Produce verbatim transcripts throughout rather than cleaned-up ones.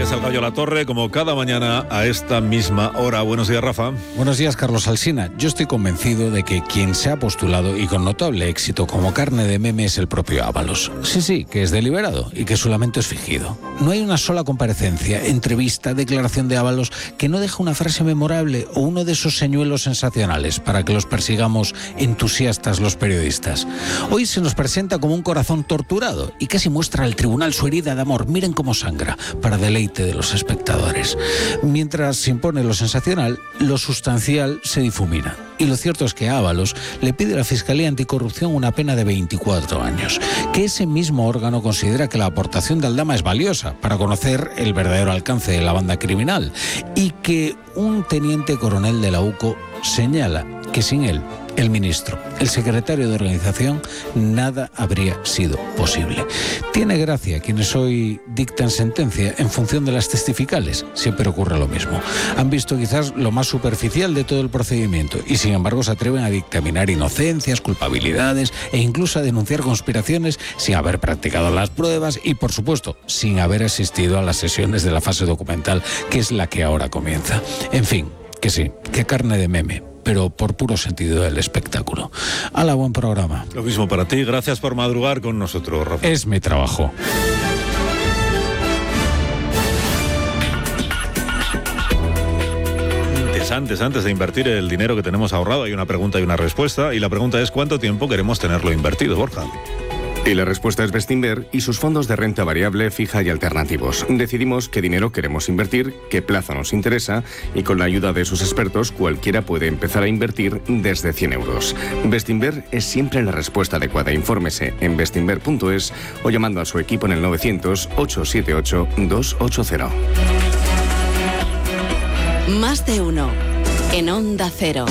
es el Gallo La Torre, como cada mañana a esta misma hora. Buenos días, Rafa. Buenos días, Carlos Alsina. Yo estoy convencido de que quien se ha postulado y con notable éxito como carne de meme es el propio Ábalos. Sí, sí, que es deliberado y que su lamento es fingido. No hay una sola comparecencia, entrevista, declaración de Ábalos que no deje una frase memorable o uno de esos señuelos sensacionales para que los persigamos entusiastas los periodistas. Hoy se nos presenta como un corazón torturado y casi muestra al tribunal su herida de amor. Miren cómo sangra, para deleite de los espectadores. Mientras se impone lo sensacional, lo sustancial se difumina. Y lo cierto es que a Ábalos le pide a la Fiscalía Anticorrupción una pena de veinticuatro años, que ese mismo órgano considera que la aportación de Aldama es valiosa para conocer el verdadero alcance de la banda criminal, y que un teniente coronel de la UCO señala que sin él, el ministro, el secretario de organización, nada habría sido posible. Tiene gracia quienes hoy dictan sentencia en función de las testificales. Siempre ocurre lo mismo. Han visto quizás lo más superficial de todo el procedimiento y sin embargo se atreven a dictaminar inocencias, culpabilidades e incluso a denunciar conspiraciones sin haber practicado las pruebas y, por supuesto, sin haber asistido a las sesiones de la fase documental, que es la que ahora comienza. En fin, que sí, que carne de meme, pero por puro sentido del espectáculo. ¡Hala, buen programa! Lo mismo para ti. Gracias por madrugar con nosotros, Rafa. Es mi trabajo. Antes, antes de invertir el dinero que tenemos ahorrado, hay una pregunta y una respuesta. Y la pregunta es: ¿cuánto tiempo queremos tenerlo invertido, Borja? Y la respuesta es Bestinver y sus fondos de renta variable, fija y alternativos. Decidimos qué dinero queremos invertir, qué plazo nos interesa y con la ayuda de sus expertos cualquiera puede empezar a invertir desde cien euros. Bestinver es siempre la respuesta adecuada. Infórmese en bestinver punto es o llamando a su equipo en el novecientos, ochocientos setenta y ocho, doscientos ochenta. Más de uno en Onda Cero.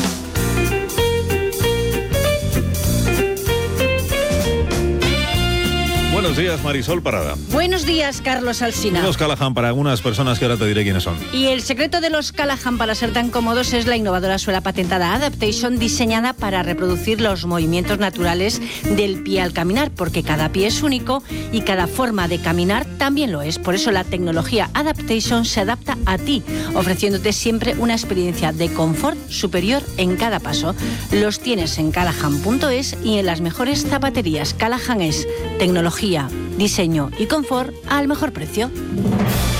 Buenos días, Marisol Parada. Buenos días, Carlos Alsina. Los Callahan para algunas personas que ahora te diré quiénes son. Y el secreto de los Callahan para ser tan cómodos es la innovadora suela patentada Adaptation, diseñada para reproducir los movimientos naturales del pie al caminar, porque cada pie es único y cada forma de caminar también lo es. Por eso la tecnología Adaptation se adapta a ti, ofreciéndote siempre una experiencia de confort superior en cada paso. Los tienes en callahan punto es y en las mejores zapaterías. Callahan es tecnología, diseño y confort al mejor precio.